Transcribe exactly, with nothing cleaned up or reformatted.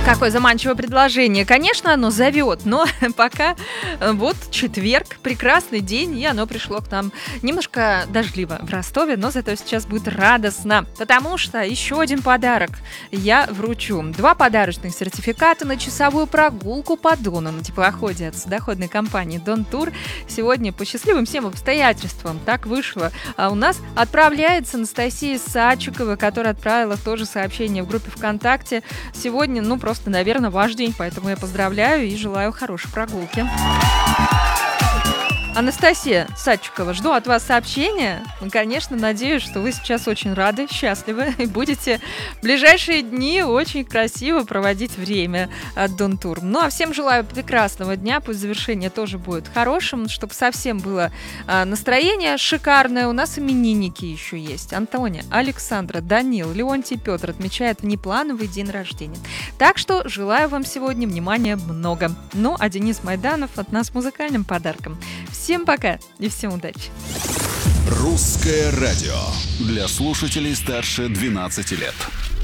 Какое заманчивое предложение. Конечно, оно зовет, но пока вот четверг, прекрасный день, и оно пришло к нам немножко дождливо в Ростове, но зато сейчас будет радостно, потому что еще один подарок я вручу. Два подарочных сертификата на часовую прогулку по Дону на теплоходе от судоходной компании Дон Тур. Сегодня по счастливым всем обстоятельствам так вышло. А у нас отправляется Анастасия Садчикова, которая отправила тоже сообщение в группе ВКонтакте. Сегодня, ну, просто Просто, наверное, ваш день, поэтому я поздравляю и желаю хорошей прогулки. Анастасия Садчикова, жду от вас сообщения. Конечно, надеюсь, что вы сейчас очень рады, счастливы и будете в ближайшие дни очень красиво проводить время от Дон Тур. Ну, а всем желаю прекрасного дня, пусть завершение тоже будет хорошим, чтобы совсем было а, настроение шикарное. У нас именинники еще есть. Антония, Александра, Данил, Леонтий, Петр отмечают внеплановый день рождения. Так что желаю вам сегодня внимания много. Ну, а Денис Майданов от нас музыкальным подарком. Всем пока и всем удачи. Русское радио для слушателей старше двенадцати лет.